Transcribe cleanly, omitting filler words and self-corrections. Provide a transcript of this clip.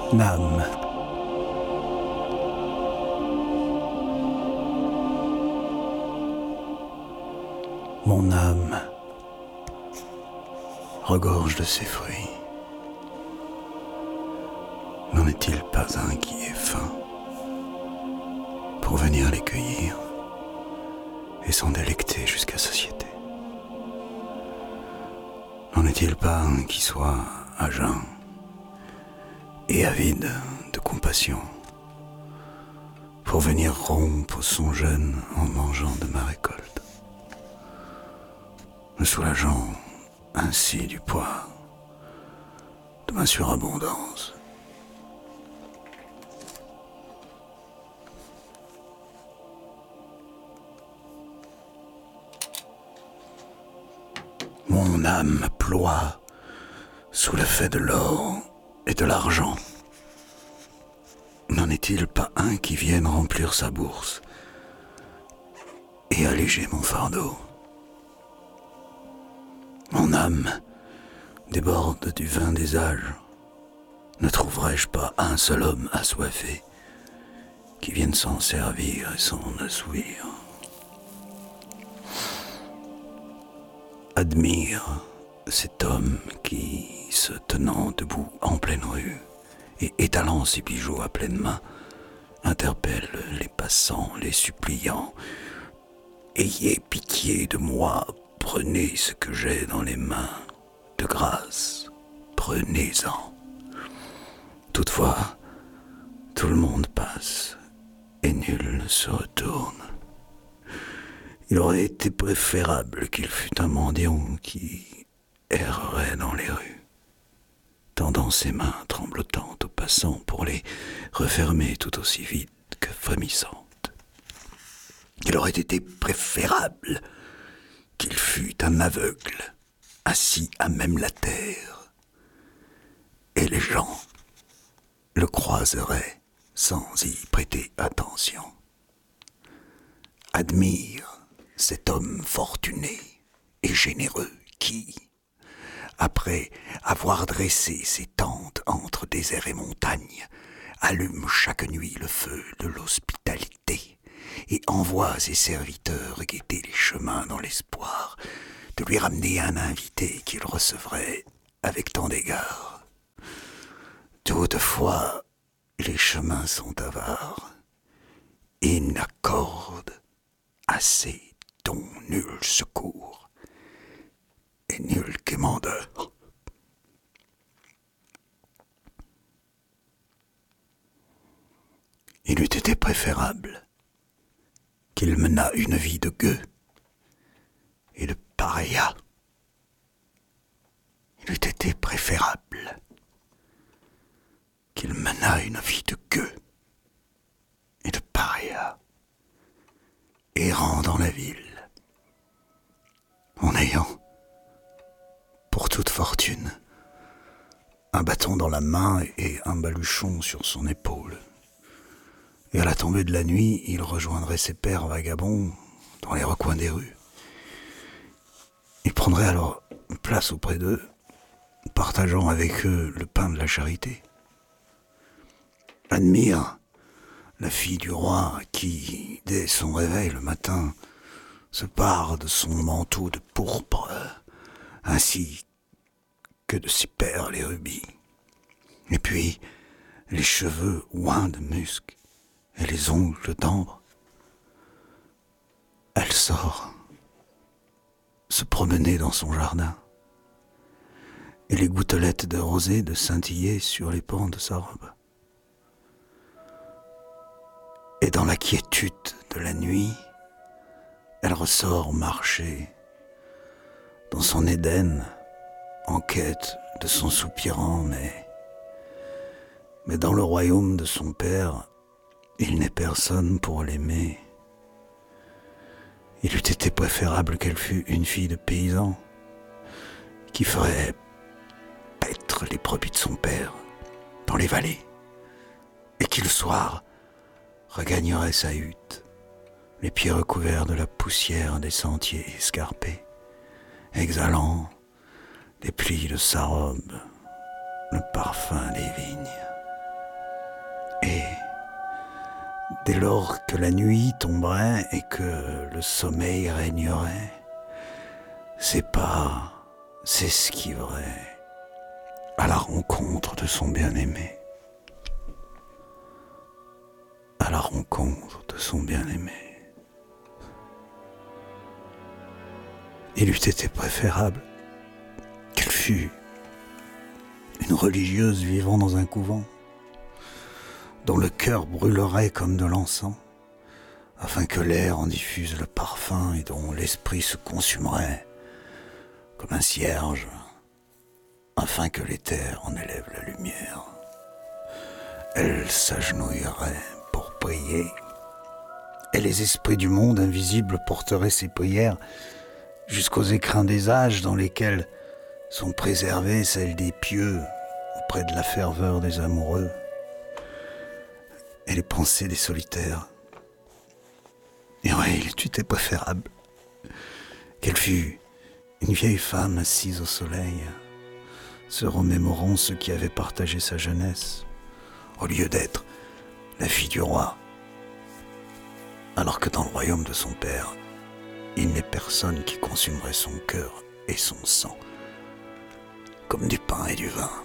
Nam. Mon âme regorge de ses fruits. N'en est-il pas un qui ait faim pour venir les cueillir et s'en délecter jusqu'à satiété? N'en est-il pas un qui soit à jeun et avide de compassion pour venir rompre son jeûne en mangeant de ma récolte, me soulageant ainsi du poids de ma surabondance? Mon âme ploie sous le fait de l'or et de l'argent. N'en est-il pas un qui vienne remplir sa bourse et alléger mon fardeau? Mon âme déborde du vin des âges. Ne trouverai-je pas un seul homme assoiffé qui vienne s'en servir et s'en assouvir? Admire cet homme qui, se tenant debout en pleine rue et étalant ses bijoux à pleine main, interpelle les passants, les suppliant: « Ayez pitié de moi, prenez ce que j'ai dans les mains, de grâce, prenez-en. » Toutefois, tout le monde passe et nul ne se retourne. Il aurait été préférable qu'il fût un mendiant qui errerait dans les rues, tendant ses mains tremblotantes aux passants pour les refermer tout aussi vite que frémissantes. Il aurait été préférable qu'il fût un aveugle, assis à même la terre, et les gens le croiseraient sans y prêter attention. Admire cet homme fortuné et généreux qui, après avoir dressé ses tentes entre désert et montagne, allume chaque nuit le feu de l'hospitalité et envoie ses serviteurs guetter les chemins dans l'espoir de lui ramener un invité qu'il recevrait avec tant d'égards. Toutefois, les chemins sont avares et n'accordent assez dont nul secours et nul quémandeur. Il eût été préférable qu'il menât une vie de gueux et de paria. Il eût été préférable qu'il menât une vie de gueux et de paria, errant dans la ville, en ayant, pour toute fortune, un bâton dans la main et un baluchon sur son épaule. Et à la tombée de la nuit, il rejoindrait ses pères vagabonds dans les recoins des rues. Il prendrait alors place auprès d'eux, partageant avec eux le pain de la charité. Admire la fille du roi qui, dès son réveil le matin, se pare de son manteau de pourpre, ainsi que de ses perles et rubis. Et puis, les cheveux oints de musc et les ongles d'ambre. Elle sort se promener dans son jardin, et les gouttelettes de rosée de scintiller sur les pans de sa robe. Et dans la quiétude de la nuit, elle ressort marcher dans son Éden en quête de son soupirant, mais dans le royaume de son père, il n'est personne pour l'aimer. Il eût été préférable qu'elle fût une fille de paysan qui ferait paître les brebis de son père dans les vallées et qui le soir regagnerait sa hutte, les pieds recouverts de la poussière des sentiers escarpés, exhalant des plis de sa robe le parfum des vignes. Dès lors que la nuit tomberait et que le sommeil régnerait, ses pas s'esquiveraient à la rencontre de son bien-aimé. À la rencontre de son bien-aimé. Il eût été préférable qu'elle fût une religieuse vivant dans un couvent, dont le cœur brûlerait comme de l'encens, afin que l'air en diffuse le parfum et dont l'esprit se consumerait comme un cierge, afin que l'éther en élève la lumière. Elle s'agenouillerait pour prier, et les esprits du monde invisible porteraient ses prières jusqu'aux écrins des âges dans lesquels sont préservées celles des pieux auprès de la ferveur des amoureux et les pensées des solitaires. Et oui, il eût été préférable qu'elle fût une vieille femme assise au soleil, se remémorant ceux qui avaient partagé sa jeunesse, au lieu d'être la fille du roi, alors que dans le royaume de son père, il n'est personne qui consumerait son cœur et son sang comme du pain et du vin.